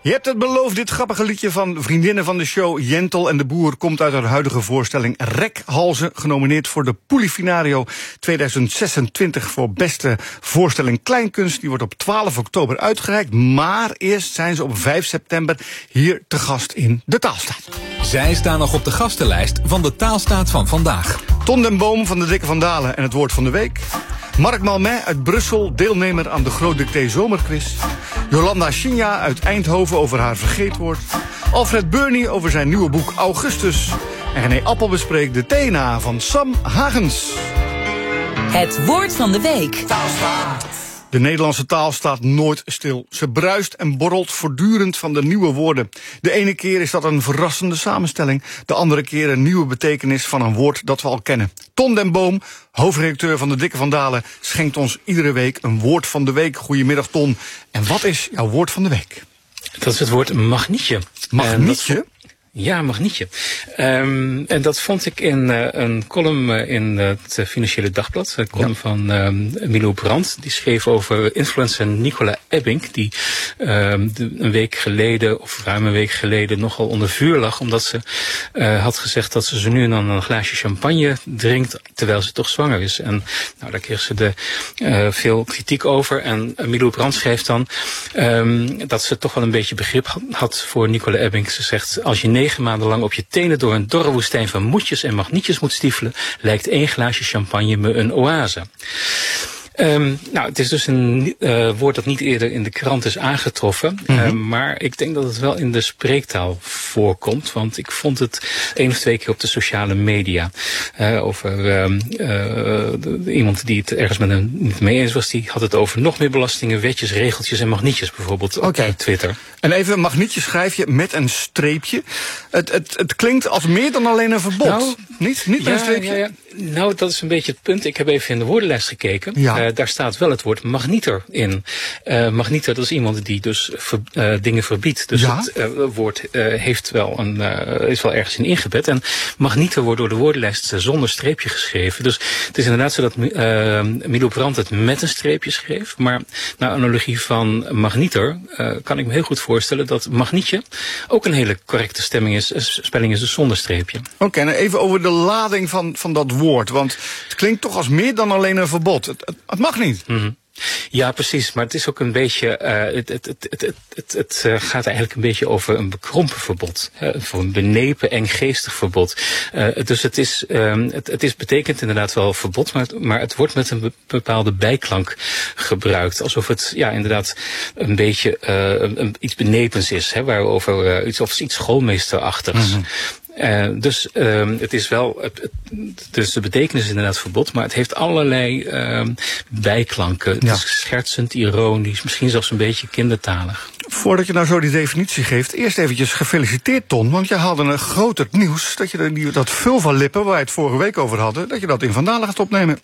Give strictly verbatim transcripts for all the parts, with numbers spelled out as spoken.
Je hebt het beloofd, dit grappige liedje van vriendinnen van de show Jentel en de Boer komt uit haar huidige voorstelling Rekhalzen, genomineerd voor de Polifinario tweeduizend zesentwintig voor beste voorstelling kleinkunst. Die wordt op twaalf oktober uitgereikt, maar eerst zijn ze op vijf september hier te gast in de Taalstaat. Zij staan nog op de gastenlijst van de Taalstaat van vandaag. Ton den Boom van de Dikke van Dalen en het woord van de week. Mark Malmet uit Brussel, deelnemer aan de Groot Dicté Zomerquiz. Jolanda Chinja uit Eindhoven over haar vergeetwoord. Alfred Burney over zijn nieuwe boek Augustus. En René Appel bespreekt de T N A van Sam Hagens. Het woord van de week. De Nederlandse taal staat nooit stil. Ze bruist en borrelt voortdurend van de nieuwe woorden. De ene keer is dat een verrassende samenstelling. De andere keer een nieuwe betekenis van een woord dat we al kennen. Ton den Boom, hoofdredacteur van de Dikke van Dalen, schenkt ons iedere week een woord van de week. Goedemiddag Ton. En wat is jouw woord van de week? Dat is het woord magnietje. Magnietje? Ja, magnietje. Um, en dat vond ik in uh, een column uh, in uh, het Financiële Dagblad. Een column ja. van uh, Milo Brandt. Die schreef over influencer Nicola Ebbink. Die uh, een week geleden, of ruim een week geleden, nogal onder vuur lag. Omdat ze uh, had gezegd dat ze zo nu en dan een glaasje champagne drinkt. Terwijl ze toch zwanger is. En nou, daar kreeg ze de, uh, veel kritiek over. En uh, Milo Brandt schreef dan um, dat ze toch wel een beetje begrip had voor Nicola Ebbink. Ze zegt, als je negen maanden lang op je tenen door een dorre woestijn van moetjes en magnietjes moet stiefelen, lijkt één glaasje champagne me een oase. Um, nou, het is dus een uh, woord dat niet eerder in de krant is aangetroffen. Mm-hmm. uh, maar ik denk dat het wel in de spreektaal voorkomt. Want ik vond het één of twee keer op de sociale media. Uh, over uh, uh, de, de, iemand die het ergens met hem niet mee eens was. Die had het over nog meer belastingen, wetjes, regeltjes en magnietjes bijvoorbeeld op okay. Twitter. En even, magnietjes schrijf je met een streepje. Het, het, het klinkt als meer dan alleen een verbod. Nou, niet niet met ja, een streepje? Ja, ja. Nou, dat is een beetje het punt. Ik heb even in de woordenlijst gekeken. Ja. Uh, daar staat wel het woord magnieter in. Uh, magnieter, dat is iemand die dus ver, uh, dingen verbiedt. Dus ja? het uh, woord uh, heeft wel een, uh, is wel ergens in ingebed. En magnieter wordt door de woordenlijst uh, zonder streepje geschreven. Dus het is inderdaad zo dat uh, Milo Brandt het met een streepje schreef. Maar naar analogie van magnieter uh, kan ik me heel goed voorstellen dat magnietje ook een hele correcte stemming is, uh, spelling is dus zonder streepje. Oké, okay, nou even over de lading van, van dat woord. Want het klinkt toch als meer dan alleen een verbod. Het, het, het mag niet. Mm-hmm. Ja, precies. Maar het is ook een beetje, uh, het, het, het, het, het, het uh, gaat eigenlijk een beetje over een bekrompen verbod. Uh, voor een benepen, enggeestig verbod. Uh, dus het is, um, het, het is betekent inderdaad wel verbod, maar, maar het wordt met een bepaalde bijklank gebruikt. Alsof het, ja, inderdaad een beetje uh, een, iets benepens is, hè, waarover uh, iets, of iets schoolmeesterachtigs. Mm-hmm. Uh, dus uh, het is wel, het, het, dus de betekenis is inderdaad verbod, maar het heeft allerlei uh, bijklanken. Het ja. is schertsend, ironisch, misschien zelfs een beetje kindertalig. Voordat je nou zo die definitie geeft, eerst eventjes gefeliciteerd Ton, want je haalde een groot nieuws dat je die, dat vulva-lippen, waar we het vorige week over hadden, dat je dat in Van Dalen gaat opnemen.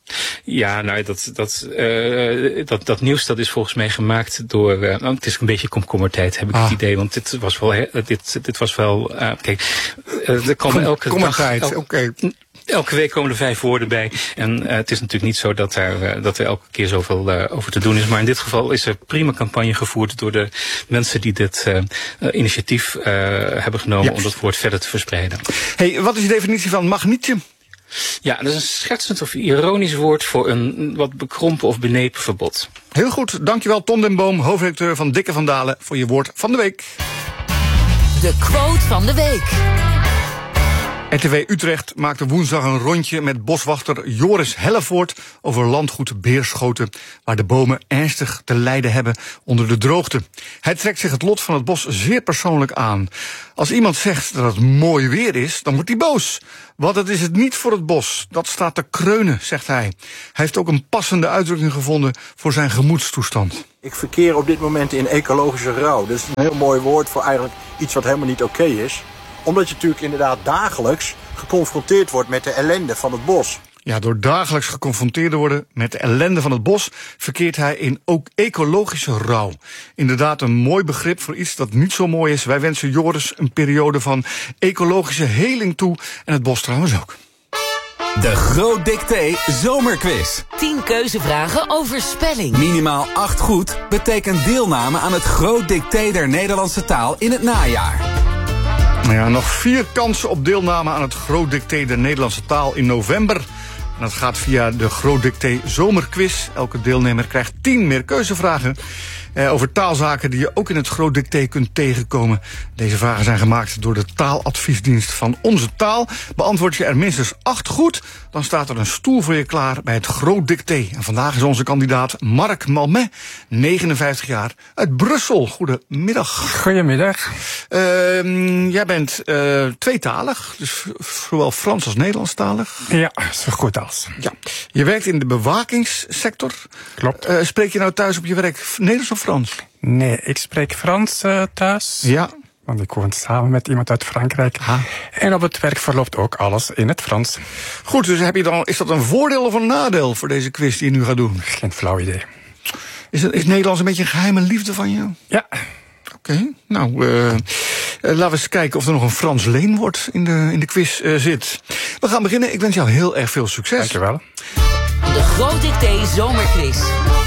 Ja, nou, dat, dat, uh, dat, dat nieuws dat is volgens mij gemaakt door, uh, nou, het is een beetje komkommertijd, heb ik ah. het idee, want dit was wel, he, dit, dit was wel, uh, kijk, uh, er komen elke dag, el, oké. Okay. Elke week komen er vijf woorden bij. En uh, het is natuurlijk niet zo dat, daar, uh, dat er elke keer zoveel uh, over te doen is. Maar in dit geval is er prima campagne gevoerd door de mensen die dit uh, uh, initiatief uh, hebben genomen yes. om dat woord verder te verspreiden. Hey, wat is de definitie van magnietje? Ja, dat is een schertsend of ironisch woord voor een wat bekrompen of benepen verbod. Heel goed, dankjewel Ton den Boom, hoofdredacteur van Dikke van Dalen, voor je woord van de week. De quote van de week. R T W Utrecht maakte woensdag een rondje met boswachter Joris Hellevoort over landgoed Beerschoten, waar de bomen ernstig te lijden hebben onder de droogte. Hij trekt zich het lot van het bos zeer persoonlijk aan. Als iemand zegt dat het mooi weer is, dan wordt hij boos. Want het is het niet voor het bos, dat staat te kreunen, zegt hij. Hij heeft ook een passende uitdrukking gevonden voor zijn gemoedstoestand. Ik verkeer op dit moment in ecologische rouw. Dat is een heel mooi woord voor eigenlijk iets wat helemaal niet oké is. Omdat je natuurlijk inderdaad dagelijks geconfronteerd wordt met de ellende van het bos. Ja, door dagelijks geconfronteerd te worden met de ellende van het bos verkeert hij in ook ecologische rouw. Inderdaad een mooi begrip voor iets dat niet zo mooi is. Wij wensen Joris een periode van ecologische heling toe en het bos trouwens ook. De Groot Dicté Zomerquiz. tien keuzevragen over spelling. Minimaal acht goed betekent deelname aan het Groot Dicté der Nederlandse taal in het najaar. Nou ja, nog vier kansen op deelname aan het Groot Dicté der Nederlandse taal in november. En dat gaat via de Groot Dicté Zomerquiz. Elke deelnemer krijgt tien meer keuzevragen eh, over taalzaken die je ook in het Groot Dicté kunt tegenkomen. Deze vragen zijn gemaakt door de taaladviesdienst van Onze Taal. Beantwoord je er minstens acht goed, dan staat er een stoel voor je klaar bij het Groot Dicté. En vandaag is onze kandidaat Mark Malmet, negenenvijftig jaar, uit Brussel. Goedemiddag. Goedemiddag. Uh, jij bent uh, tweetalig, dus zowel Frans als Nederlandstalig. Ja, zo goed als. Ja. Je werkt in de bewakingssector. Klopt. Uh, spreek je nou thuis op je werk Nederlands of Frans? Nee, ik spreek Frans uh, thuis. Ja. Want ik woon samen met iemand uit Frankrijk. Ha. En op het werk verloopt ook alles in het Frans. Goed, dus heb je dan, is dat een voordeel of een nadeel voor deze quiz die je nu gaat doen? Geen flauw idee. Is, het, is Nederlands een beetje een geheime liefde van je? Ja. Oké, okay. nou, uh, uh, laten we eens kijken of er nog een Frans leenwoord in de, in de quiz uh, zit. We gaan beginnen. Ik wens jou heel erg veel succes. Dankjewel. De Groot Dicté Zomerquiz.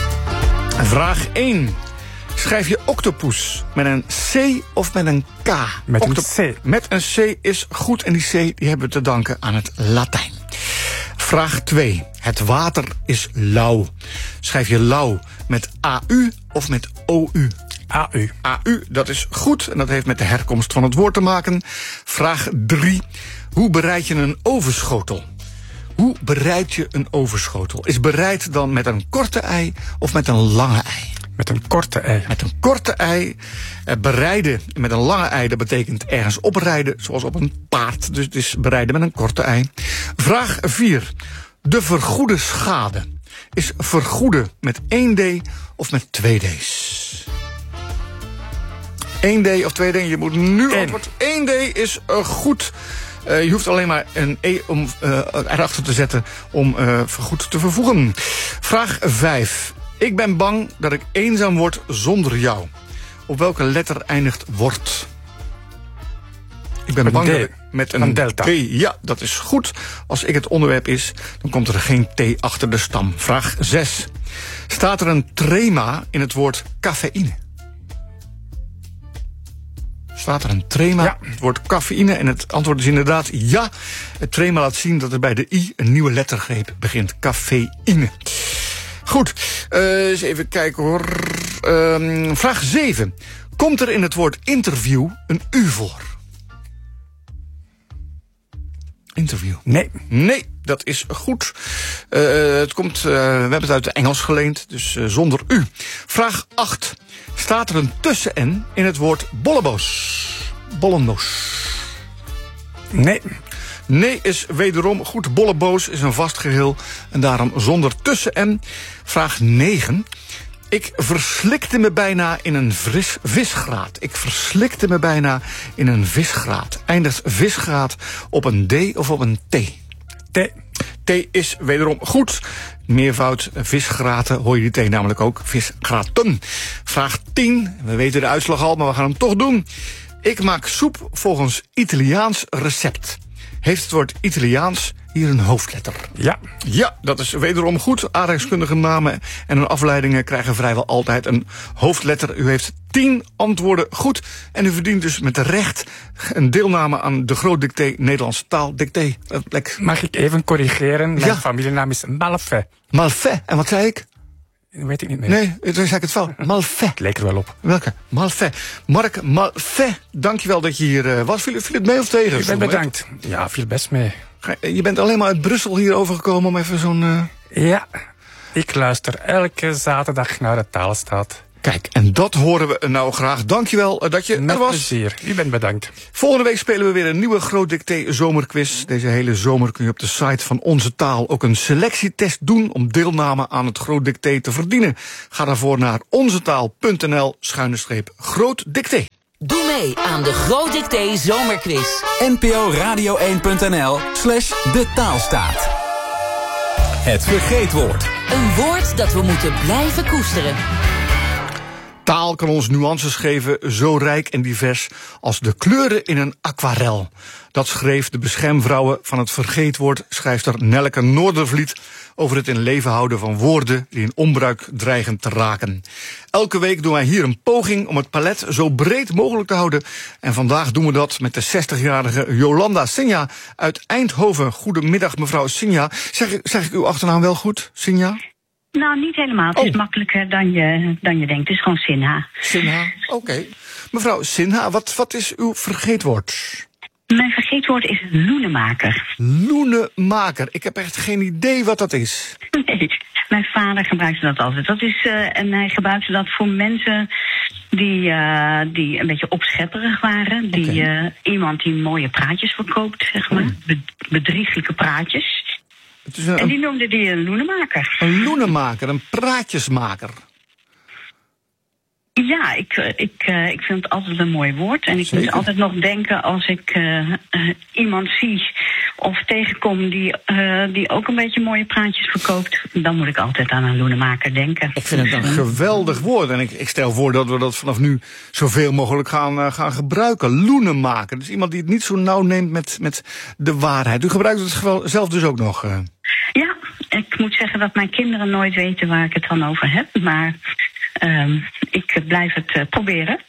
Vraag één. Schrijf je octopus met een C of met een K? Met Octop- een C. Met een C is goed en die C die hebben we te danken aan het Latijn. Vraag twee. Het water is lauw. Schrijf je lauw met A U of met O U? A U. A U, dat is goed en dat heeft met de herkomst van het woord te maken. Vraag drie. Hoe bereid je een ovenschotel? Hoe bereid je een ovenschotel? Is bereid dan met een korte ei of met een lange ei? Met een korte ei. Met een korte ei. Eh, bereiden met een lange ei, dat betekent ergens oprijden, zoals op een paard. Dus het is bereiden met een korte ei. Vraag vier. De vergoede schade. Is vergoeden met één D of met twee D's? één D of twee D? Je moet nu antwoord. één D is uh, goed. Uh, je hoeft alleen maar een E om, uh, erachter te zetten om uh, vergoed te vervoegen. Vraag vijf. Ik ben bang dat ik eenzaam word zonder jou. Op welke letter eindigt wordt? Ik ben Met bang een D. dat ik met een Van delta. T. Ja, dat is goed. Als ik het onderwerp is, dan komt er geen T achter de stam. Vraag zes. Staat er een trema in het woord cafeïne? Staat er een trema, Ja. het woord cafeïne, en het antwoord is inderdaad ja. Het trema laat zien dat er bij de I een nieuwe lettergreep begint. Cafeïne. Goed, uh, eens even kijken hoor. Uh, vraag zeven. Komt er in het woord interview een U voor? Interview. Nee. Nee, dat is goed. Uh, het komt, uh, we hebben het uit het Engels geleend, dus uh, zonder U. Vraag acht. Staat er een tussen-N in het woord bolleboos? Bollenboos. Nee. Nee is wederom goed. Bolleboos is een vast geheel en daarom zonder tussen-N. Vraag negen. Ik verslikte me bijna in een fris visgraat. Ik verslikte me bijna in een visgraat. Eindigt visgraat op een D of op een T? T. T is wederom goed. Meervoud visgraten hoor je die T namelijk ook. Visgraten. Vraag tien. We weten de uitslag al, maar we gaan hem toch doen. Ik maak soep volgens Italiaans recept. Heeft het woord Italiaans hier een hoofdletter? Ja. Ja, dat is wederom goed. Aardrijkskundige namen en hun afleidingen krijgen vrijwel altijd een hoofdletter. U heeft tien antwoorden goed. En u verdient dus met recht een deelname aan de Groot Dicté Nederlandse taal. Dicté. Mag ik even corrigeren? Mijn Ja. familienaam is Malfait. Malfait. En wat zei ik? Weet ik niet meer. Nee, toen zei ik het fout. Malfait. Het leek er wel op. Welke? Malfait. Mark Malfait, dankjewel dat je hier uh, was. Viel, viel het mee of tegen? Ik ben bedankt. Ja, viel best mee. Je bent alleen maar uit Brussel hier overgekomen om even zo'n... Uh... Ja, ik luister elke zaterdag naar de Taalstaat. Kijk, en dat horen we nou graag. Dankjewel uh, dat je Met er was. plezier. U bent bedankt. Volgende week spelen we weer een nieuwe Groot Dicté zomerquiz. Deze hele zomer kun je op de site van Onze Taal ook een selectietest doen om deelname aan het Groot Dicté te verdienen. Ga daarvoor naar onzetaal.nl schuine streep Groot Dicté. Doe mee aan de Groot Dicté Zomerquiz. N P O Radio één punt N L slash de taalstaat. Het vergeetwoord. Een woord dat we moeten blijven koesteren. Taal kan ons nuances geven, zo rijk en divers als de kleuren in een aquarel. Dat schreef de beschermvrouwen van het vergeetwoord, schrijfster Nelleke Noordervliet, over het in leven houden van woorden die in onbruik dreigen te raken. Elke week doen wij hier een poging om het palet zo breed mogelijk te houden. En vandaag doen we dat met de zestigjarige Jolanda Sinja uit Eindhoven. Goedemiddag, mevrouw Sinja. Zeg, ik- zeg ik uw achternaam wel goed, Sinja? Nou, niet helemaal. Het Oh. is makkelijker dan je, dan je denkt. Het is gewoon Sinha. Sinha, oké. Mevrouw Sinha, wat, wat is uw vergeetwoord? Mijn vergeetwoord is loenemaker. Loenemaker. Ik heb echt geen idee wat dat is. Nee, mijn vader gebruikte dat altijd. Dat is, uh, en hij gebruikte dat voor mensen die, uh, die een beetje opschepperig waren. Die, Oké. uh, iemand die mooie praatjes verkoopt, zeg maar. Be- bedrieglijke praatjes. Het is een, En die noemde die een loenemaker. een loenemaker, een praatjesmaker. Ja, ik, uh, ik, uh, ik vind het altijd een mooi woord. En ik Zeker. moet altijd nog denken als ik uh, uh, iemand zie of tegenkom die, uh, die ook een beetje mooie praatjes verkoopt. Dan moet ik altijd aan een loenemaker denken. Ik vind het een geweldig woord. En ik, ik stel voor dat we dat vanaf nu zoveel mogelijk gaan, uh, gaan gebruiken. Loenemaker. Dus iemand die het niet zo nauw neemt met, met de waarheid. U gebruikt het geval zelf dus ook nog. Uh. Ja, ik moet zeggen dat mijn kinderen nooit weten waar ik het dan over heb. Maar um, ik blijf het uh, proberen.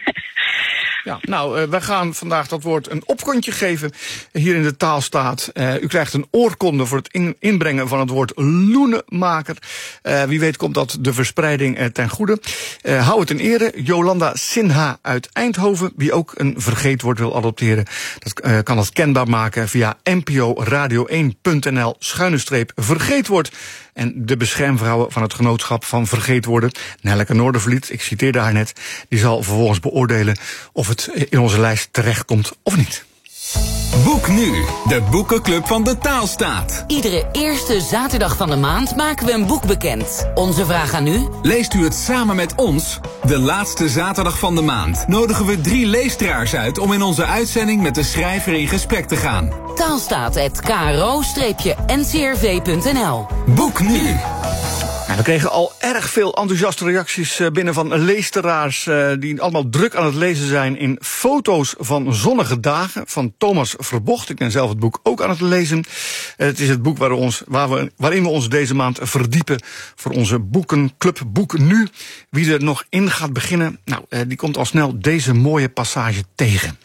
Ja, nou, uh, wij gaan vandaag dat woord een opkontje geven. Hier in de taalstaat. Uh, u krijgt een oorkonde voor het in, inbrengen van het woord loenemaker. Uh, wie weet komt dat de verspreiding uh, ten goede. Uh, hou het in ere. Jolanda Sinha uit Eindhoven. Wie ook een vergeetwoord wil adopteren, dat uh, kan dat kenbaar maken via n p o radio één punt n l schuine streep vergeetwoord. En de beschermvrouwen van het genootschap van vergeetwoorden, Nelleke Noordervliet, ik citeerde haar net, die zal vervolgens beoordelen of het in onze lijst terechtkomt of niet. Boek nu, de boekenclub van de Taalstaat. Iedere eerste zaterdag van de maand maken we een boek bekend. Onze vraag aan u? Leest u het samen met ons? De laatste zaterdag van de maand nodigen we drie leestraars uit om in onze uitzending met de schrijver in gesprek te gaan. Taalstaat at k r o n c r v punt n l. Boek nu! Nou, we kregen al erg veel enthousiaste reacties uh, binnen van leesteraars uh, die allemaal druk aan het lezen zijn in Foto's van zonnige dagen van Thomas Verbocht. Ik ben zelf het boek ook aan het lezen. Uh, het is het boek waar we ons, waar we, waarin we ons deze maand verdiepen voor onze boekenclub Boek Nu. Wie er nog in gaat beginnen, nou, uh, die komt al snel deze mooie passage tegen.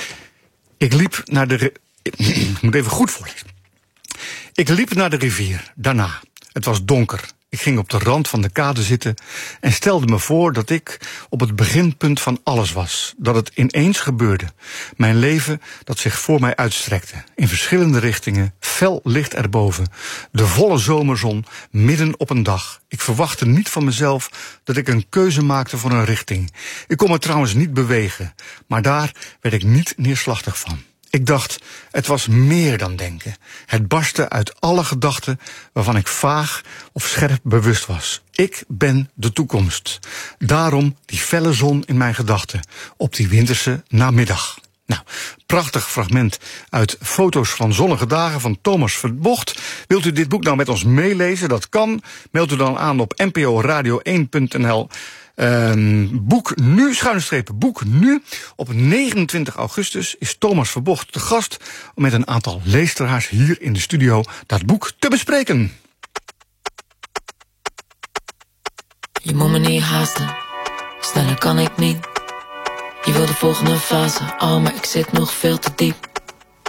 Ik liep naar de... Re- Ik moet even goed voorlezen. Ik liep naar de rivier, daarna. Het was donker. Ik ging op de rand van de kade zitten en stelde me voor dat ik op het beginpunt van alles was. Dat het ineens gebeurde. Mijn leven dat zich voor mij uitstrekte. In verschillende richtingen, fel licht erboven. De volle zomerzon, midden op een dag. Ik verwachtte niet van mezelf dat ik een keuze maakte voor een richting. Ik kon me trouwens niet bewegen, maar daar werd ik niet neerslachtig van. Ik dacht, het was meer dan denken. Het barstte uit alle gedachten waarvan ik vaag of scherp bewust was. Ik ben de toekomst. Daarom die felle zon in mijn gedachten op die winterse namiddag. Nou, prachtig fragment uit Foto's van zonnige dagen van Thomas Verbocht. Wilt u dit boek nou met ons meelezen? Dat kan. Meld u dan aan op n p o radio één punt n l. Um, boek nu, schuine strepen, boek nu. Op negenentwintig augustus is Thomas Verbocht te gast om met een aantal leesteraars hier in de studio dat boek te bespreken. Je moet me niet haasten, sneller kan ik niet. Je wil de volgende fase, oh maar ik zit nog veel te diep.